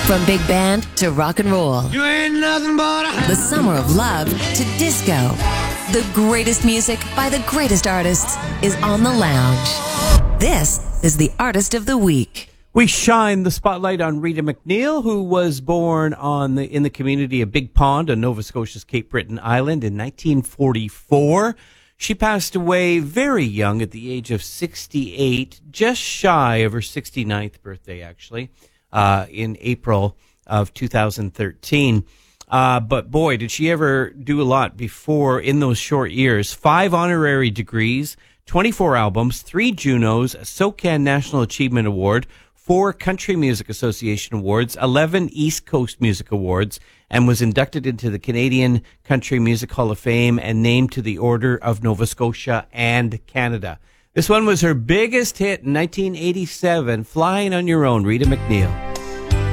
From big band to rock and roll. You ain't nothing but a The summer of love to disco. The greatest music by the greatest artists is on the lounge. This is the Artist of the Week. We shine the spotlight on Rita McNeil, who was born in the community of Big Pond on Nova Scotia's Cape Breton Island in 1944. She passed away very young at the age of 68, just shy of her 69th birthday, actually, in April of 2013. But boy, did she ever do a lot before in those short years. 5 honorary degrees, 24 albums, 3 Junos, a SOCAN National Achievement Award, 4 Country Music Association Awards, 11 East Coast Music Awards, and was inducted into the Canadian Country Music Hall of Fame and named to the Order of Nova Scotia and Canada. This one was her biggest hit in 1987, Flying on Your Own, Rita McNeil.